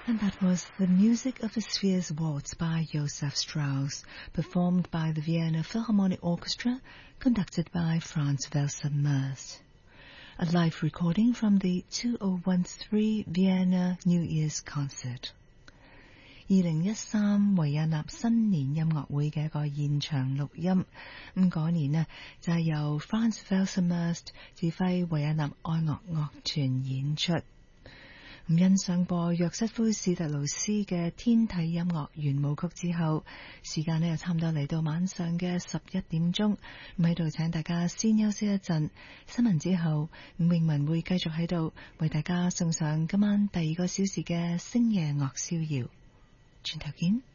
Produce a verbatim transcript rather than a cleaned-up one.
And that was the music of the Spheres Waltz by Joseph Strauss, performed by the Vienna Philharmonic Orchestra, conducted by Franz Welser-Mörs. A live recording from the two thousand thirteen Vienna New Year's Concert. 二零一三維也納新年音樂會嘅一個現場錄音，咁嗰年呢就係由 Franz Welser-Mörs 指揮維也納愛樂樂團演出。咁欣賞過約瑟夫史特勞斯嘅天體音樂圓舞曲之後，時間呢又差唔多嚟到晚上嘅十一點鐘，咁喺度請大家先休息一陣，新聞之後伍詠文會繼續喺度為大家送上今晚第二個小時嘅星夜樂逍遙，轉頭見。